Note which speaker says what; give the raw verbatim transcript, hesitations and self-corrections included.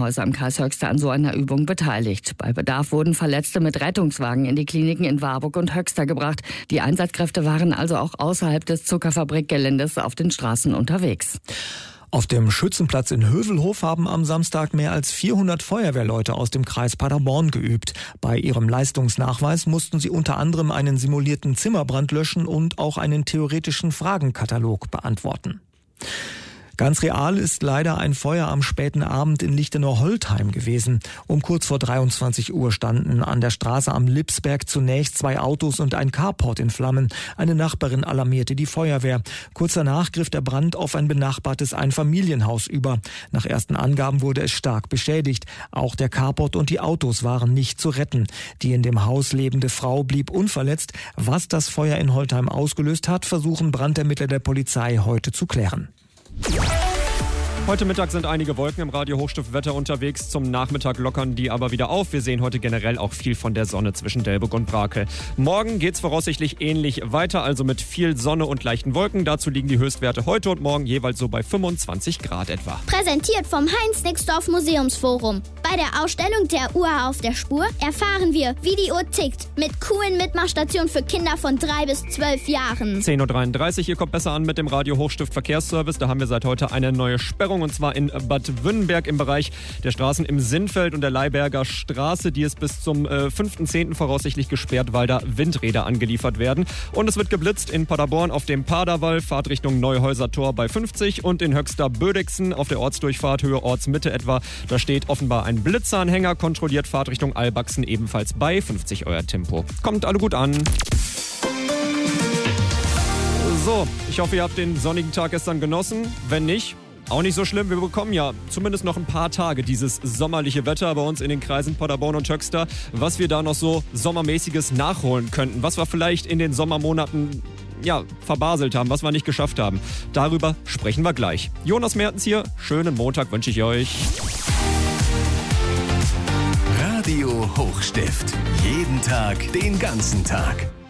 Speaker 1: Krankenhäuser im Kreis Höxter an so einer Übung beteiligt. Bei Bedarf wurden Verletzte mit Rettungswagen in die Kliniken in Warburg und Höxter gebracht. Die Einsatzkräfte waren also auch außerhalb des Zuckerfabrikgeländes auf den Straßen unterwegs.
Speaker 2: Auf dem Schützenplatz in Hövelhof haben am Samstag mehr als vierhundert Feuerwehrleute aus dem Kreis Paderborn geübt. Bei ihrem Leistungsnachweis mussten sie unter anderem einen simulierten Zimmerbrand löschen und auch einen theoretischen Fragenkatalog beantworten. Ganz real ist leider ein Feuer am späten Abend in Lichtenau-Holtheim gewesen. Um kurz vor dreiundzwanzig Uhr standen an der Straße am Lipsberg zunächst zwei Autos und ein Carport in Flammen. Eine Nachbarin alarmierte die Feuerwehr. Kurz danach griff der Brand auf ein benachbartes Einfamilienhaus über. Nach ersten Angaben wurde es stark beschädigt. Auch der Carport und die Autos waren nicht zu retten. Die in dem Haus lebende Frau blieb unverletzt. Was das Feuer in Holtheim ausgelöst hat, versuchen Brandermittler der Polizei heute zu klären.
Speaker 3: Heute Mittag sind einige Wolken im Radio-Hochstift-Wetter unterwegs. Zum Nachmittag lockern die aber wieder auf. Wir sehen heute generell auch viel von der Sonne zwischen Delbrück und Brakel. Morgen geht's voraussichtlich ähnlich weiter, also mit viel Sonne und leichten Wolken. Dazu liegen die Höchstwerte heute und morgen jeweils so bei fünfundzwanzig Grad etwa.
Speaker 4: Präsentiert vom Heinz-Nixdorf Museumsforum. Bei der Ausstellung der Uhr auf der Spur erfahren wir, wie die Uhr tickt. Mit coolen Mitmachstationen für Kinder von drei bis zwölf Jahren.
Speaker 3: zehn Uhr dreiunddreißig, ihr kommt besser an mit dem Radio-Hochstift-Verkehrsservice. Da haben wir seit heute eine neue Sperrung. Und zwar in Bad Wünnenberg im Bereich der Straßen im Sinnfeld und der Leiberger Straße. Die ist bis zum äh, fünften zehnten voraussichtlich gesperrt, weil da Windräder angeliefert werden. Und es wird geblitzt in Paderborn auf dem Paderwall, Fahrtrichtung Neuhäuser Tor bei fünfzig und in Höxter Bödixen auf der Ortsdurchfahrt Höhe Ortsmitte etwa. Da steht offenbar ein Blitzeranhänger, kontrolliert Fahrtrichtung Albachsen ebenfalls bei fünfzig euer Tempo. Kommt alle gut an. So, ich hoffe, ihr habt den sonnigen Tag gestern genossen. Wenn nicht, auch nicht so schlimm, wir bekommen ja zumindest noch ein paar Tage dieses sommerliche Wetter bei uns in den Kreisen Paderborn und Höxter, was wir da noch so sommermäßiges nachholen könnten, was wir vielleicht in den Sommermonaten ja, verbaselt haben, was wir nicht geschafft haben. Darüber sprechen wir gleich. Jonas Mertens hier, schönen Montag wünsche ich euch.
Speaker 5: Radio Hochstift, jeden Tag, den ganzen Tag.